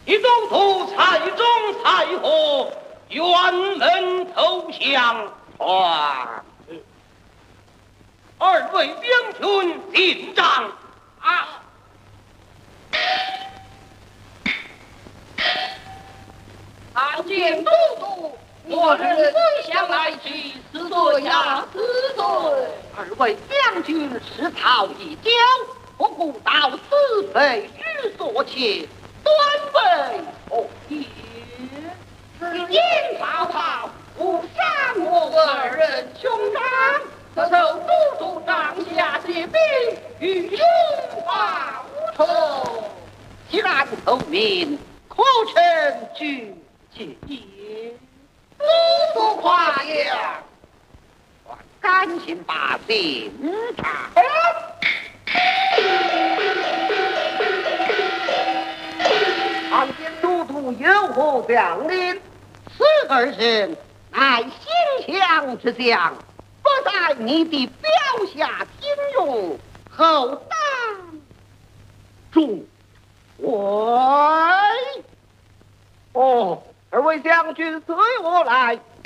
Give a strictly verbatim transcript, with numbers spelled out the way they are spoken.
一中途才中才和，辕门投降。啊！二位将军进帐啊！ 参见都督，我人归降来去，死罪呀死罪。 二位将军是逃一交，不顾到死匪之所求，端为何也？ 是因曹操误伤我二人兄长，特受都督帐下借兵，与兄报仇。 既然投明，可趁举起也。 都督夸奖， 赶紧把刑查。参见都督有何将令？此二人乃心强之将，不在你的表下听用，后当众位。哦，二位将军随我来。